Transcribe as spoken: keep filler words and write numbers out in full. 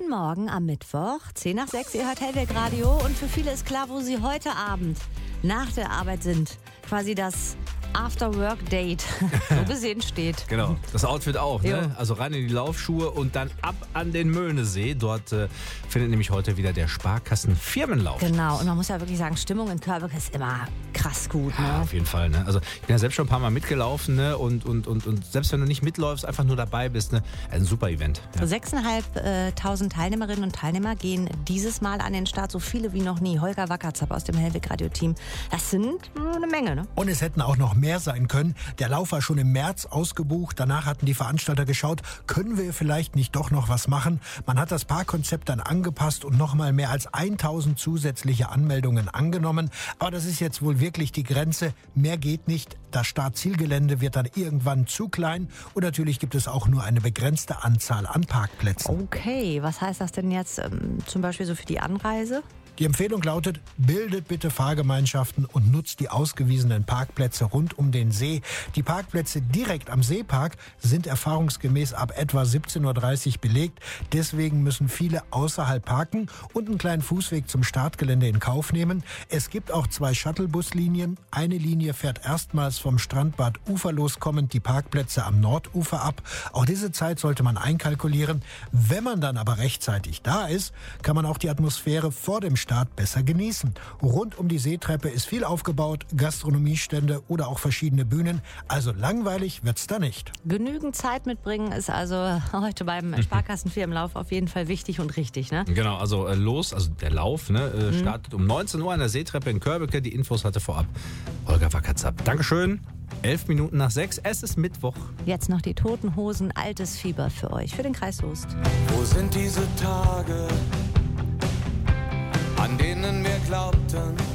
Guten Morgen am Mittwoch, zehn nach sechs, ihr hört Hellweg Radio und für viele ist klar, wo sie heute Abend nach der Arbeit sind. Quasi das After-Work-Date, so gesehen steht. Genau, das Outfit auch, ne? Also rein in die Laufschuhe und dann ab an den Möhnesee. Dort äh, findet nämlich heute wieder der Sparkassen-Firmenlauf statt. Genau, und man muss ja wirklich sagen, Stimmung in Körbeke ist immer krass gut, ne? Ja, auf jeden Fall, ne? Also ich bin ja selbst schon ein paar Mal mitgelaufen, ne? Und, und, und, und selbst wenn du nicht mitläufst, einfach nur dabei bist, ne? Ein super Event. Ja. sechstausendfünfhundert Teilnehmerinnen und Teilnehmer gehen dieses Mal an den Start, so viele wie noch nie. Holger Wackerzapp aus dem Hellweg Radio-Team. Das sind eine Menge, ne? Und es hätten auch noch mehr sein können. Der Lauf war schon im März ausgebucht. Danach hatten die Veranstalter geschaut, können wir vielleicht nicht doch noch was machen? Man hat das Parkkonzept dann angepasst und noch mal mehr als tausend zusätzliche Anmeldungen angenommen. Aber das ist jetzt wohl wirklich die Grenze. Mehr geht nicht. Das Startzielgelände wird dann irgendwann zu klein. Und natürlich gibt es auch nur eine begrenzte Anzahl an Parkplätzen. Okay, was heißt das denn jetzt ähm, zum Beispiel so für die Anreise? Die Empfehlung lautet, bildet bitte Fahrgemeinschaften und nutzt die ausgewiesenen Parkplätze rund um den See. Die Parkplätze direkt am Seepark sind erfahrungsgemäß ab etwa siebzehn Uhr dreißig belegt. Deswegen müssen viele außerhalb parken und einen kleinen Fußweg zum Startgelände in Kauf nehmen. Es gibt auch zwei Shuttlebuslinien. Eine Linie fährt erstmals vom Strandbad uferlos kommend die Parkplätze am Nordufer ab. Auch diese Zeit sollte man einkalkulieren. Wenn man dann aber rechtzeitig da ist, kann man auch die Atmosphäre vor dem Start besser genießen. Rund um die Seetreppe ist viel aufgebaut, Gastronomiestände oder auch verschiedene Bühnen. Also langweilig wird's da nicht. Genügend Zeit mitbringen ist also heute beim Sparkassenfirmenlauf auf jeden Fall wichtig und richtig, ne? Genau, also äh, los, also der Lauf ne, äh, mhm. startet um neunzehn Uhr an der Seetreppe in Körbeke. Die Infos hatte vorab Holger Wackerzapp. Dankeschön. Elf Minuten nach sechs, es ist Mittwoch. Jetzt noch die Toten Hosen, altes Fieber für euch, für den Kreis Soest. Wo sind diese Tage, an denen wir glaubten,